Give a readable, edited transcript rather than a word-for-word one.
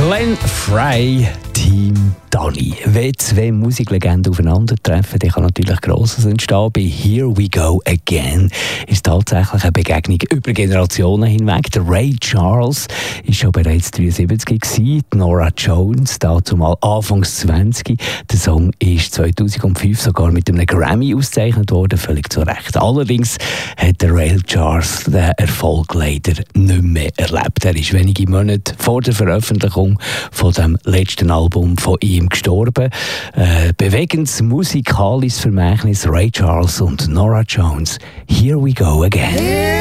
Glenn Frey, Team Donny. Wenn zwei Musiklegenden aufeinandertreffen, dann kann natürlich Grosses entstehen. Bei Here We Go Again ist tatsächlich eine Begegnung über Generationen hinweg. Der Ray Charles war schon bereits 73 gewesen, Norah Jones, dazu mal Anfangs 20. Der Song ist 2005 sogar mit einem Grammy ausgezeichnet worden, völlig zu Recht. Allerdings hat der Ray Charles den Erfolg leider nicht mehr erlebt. Er ist wenige Monate vor der Veröffentlichung von dem letzten Album von ihm gestorben. Bewegendes musikalisches Vermächtnis, Ray Charles und Norah Jones. Here we go again.